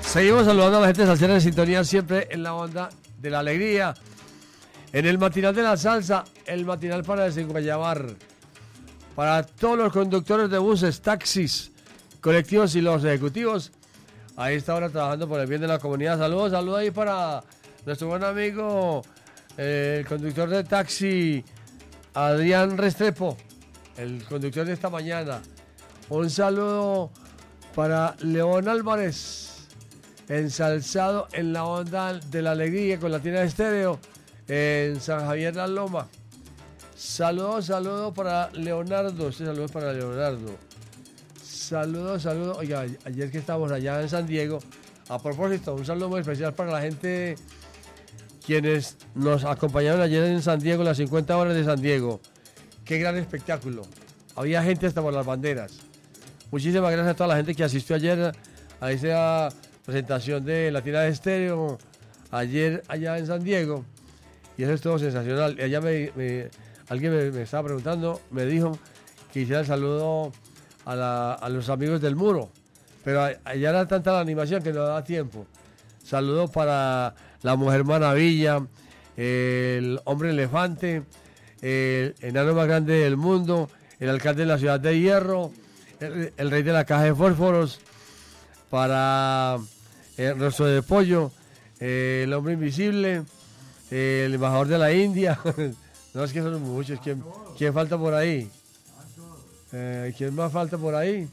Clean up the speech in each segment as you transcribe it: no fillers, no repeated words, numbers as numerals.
Seguimos saludando a la gente salsera en sintonía, siempre en la onda de la alegría. En el matinal de la salsa, el matinal para desenguayabar. Para todos los conductores de buses, taxis, colectivos y los ejecutivos. Ahí está ahora trabajando por el bien de la comunidad. Saludos ahí para nuestro buen amigo, el conductor de taxi, Adrián Restrepo, el conductor de esta mañana. Un saludo para León Álvarez, ensalzado en la onda de la alegría con Latina Estéreo en San Javier La Loma. Saludos para Leonardo. Este saludo es para Leonardo. Saludos. Oiga, ayer que estábamos allá en San Diego, a propósito, un saludo muy especial para la gente quienes nos acompañaron ayer en San Diego, las 50 horas de San Diego. Qué gran espectáculo. Había gente hasta por las banderas. Muchísimas gracias a toda la gente que asistió ayer a esa presentación de Latina Estéreo ayer allá en San Diego, y eso es todo sensacional. Y allá alguien me estaba preguntando, me dijo que hiciera el saludo a los amigos del muro, pero allá era tanta la animación que no da tiempo. Saludos para la Mujer Maravilla, el Hombre Elefante, el enano más grande del mundo, el alcalde de la Ciudad de Hierro, el rey de la caja de fósforos, para el Rostro de Pollo, el Hombre Invisible, el embajador de la India. No, es que son muchos. ¿Quién falta por ahí? ¿Quién más falta por ahí?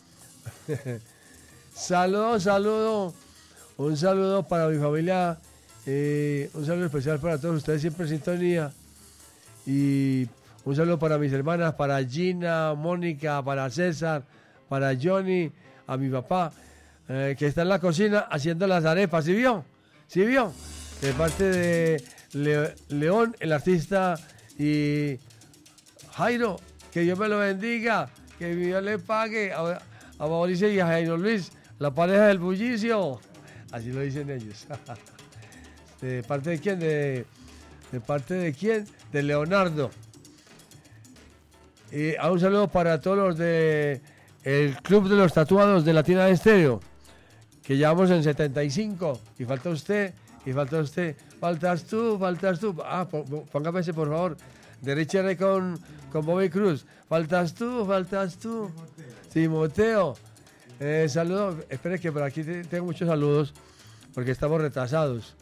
Saludo. Un saludo para mi familia. Un saludo especial para todos ustedes, siempre en sintonía. Y un saludo para mis hermanas, para Gina, Mónica, para César, para Johnny, a mi papá, que está en la cocina haciendo las arepas. ¿Sí vio? De parte de León, el artista, y Jairo, que Dios me lo bendiga, que Dios le pague a Mauricio y a Jairo Luis, la pareja del bullicio. Así lo dicen ellos. ¿De parte de quién? ¿De parte de quién? De Leonardo. Y un saludo para todos los de el Club de los Tatuados de Latina Estéreo, que llevamos en 75, y falta usted, faltas tú. Póngame ese, por favor, de Richard con Bobby Cruz. Faltas tú. Timoteo. Saludos, espere que por aquí tengo muchos saludos, porque estamos retrasados.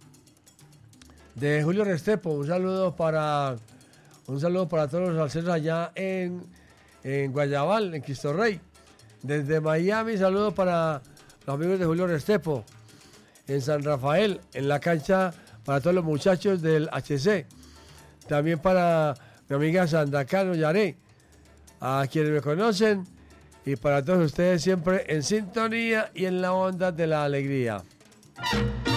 De Julio Restrepo, un saludo para todos los salseros allá en Guayabal, en Cristo Rey. Desde Miami, saludos para los amigos de Julio Restrepo. En San Rafael, en la cancha, para todos los muchachos del HC. También para mi amiga Sandra Cano Yaré, a quienes me conocen, y para todos ustedes siempre en sintonía y en la onda de la alegría.